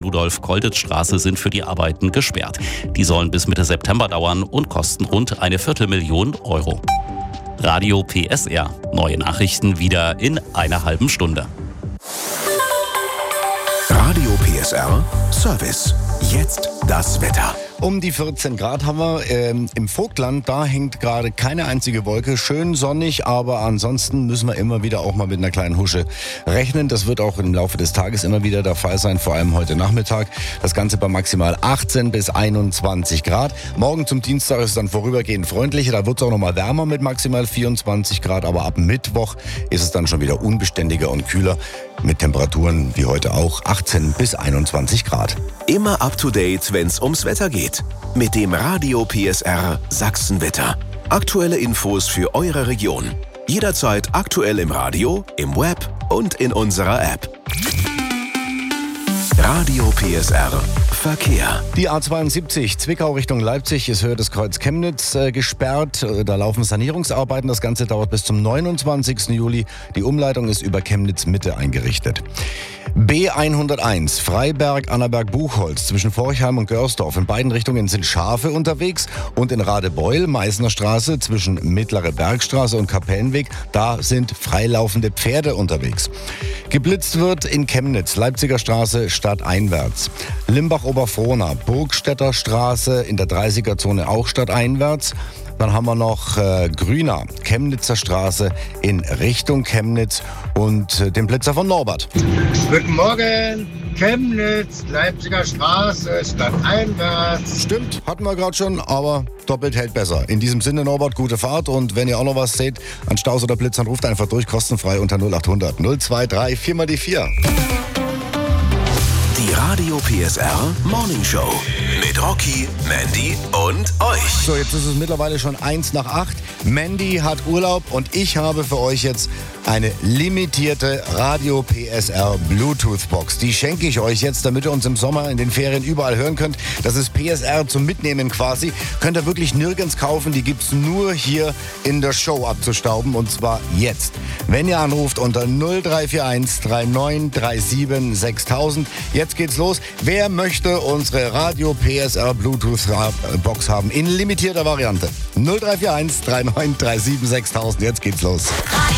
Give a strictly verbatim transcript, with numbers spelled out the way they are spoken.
Rudolf-Kolditz-Straße sind für die Arbeiten gesperrt. Die sollen bis Mitte September dauern und kosten rund eine Viertelmillion Euro. Radio P S R. Neue Nachrichten wieder in einer halben Stunde. Radio P S R Service. Jetzt das Wetter. Um die vierzehn Grad haben wir ähm, im Vogtland, da hängt gerade keine einzige Wolke. Schön sonnig, aber ansonsten müssen wir immer wieder auch mal mit einer kleinen Husche rechnen. Das wird auch im Laufe des Tages immer wieder der Fall sein, vor allem heute Nachmittag. Das Ganze bei maximal achtzehn bis einundzwanzig Grad. Morgen zum Dienstag ist es dann vorübergehend freundlicher. Da wird es auch noch mal wärmer mit maximal vierundzwanzig Grad. Aber ab Mittwoch ist es dann schon wieder unbeständiger und kühler mit Temperaturen wie heute auch achtzehn bis einundzwanzig Grad. Immer up to date, wenn es ums Wetter geht. Mit dem Radio P S R Sachsenwetter. Aktuelle Infos für eure Region. Jederzeit aktuell im Radio, im Web und in unserer App. Radio P S R Verkehr. Die A zweiundsiebzig Zwickau Richtung Leipzig ist Höhe des Kreuz Chemnitz äh, gesperrt. Da laufen Sanierungsarbeiten. Das Ganze dauert bis zum neunundzwanzigsten Juli. Die Umleitung ist über Chemnitz Mitte eingerichtet. B hunderteins Freiberg-Annaberg-Buchholz zwischen Forchheim und Görsdorf. In beiden Richtungen sind Schafe unterwegs. Und in Radebeul, Meißner Straße zwischen Mittlere Bergstraße und Kapellenweg, da sind freilaufende Pferde unterwegs. Geblitzt wird in Chemnitz, Leipziger Straße stadteinwärts. Limbach-Oberfrohna, Burgstädter Straße in der dreißiger-Zone auch stadteinwärts. Dann haben wir noch äh, Grüner, Chemnitzer Straße in Richtung Chemnitz und äh, den Blitzer von Norbert. Guten Morgen, Chemnitz, Leipziger Straße, stadteinwärts. Stimmt, hatten wir gerade schon, aber doppelt hält besser. In diesem Sinne, Norbert, gute Fahrt und wenn ihr auch noch was seht an Staus oder Blitzern, ruft einfach durch, kostenfrei unter null achthundert null zwei drei vier mal die vier. Die Radio P S R Morning Show mit Rocky, Mandy und euch. So, jetzt ist es mittlerweile schon eins nach acht. Mandy hat Urlaub und ich habe für euch jetzt eine limitierte Radio P S R Bluetooth Box. Die schenke ich euch jetzt, damit ihr uns im Sommer in den Ferien überall hören könnt. Das ist P S R zum Mitnehmen quasi. Könnt ihr wirklich nirgends kaufen. Die gibt's nur hier in der Show abzustauben und zwar jetzt. Wenn ihr anruft unter null drei vier eins drei neun drei sieben sechstausend. Jetzt geht's los. Wer möchte unsere Radio P S R Bluetooth Box haben in limitierter Variante? null drei vier eins drei neun drei sieben sechstausend. Jetzt geht's los.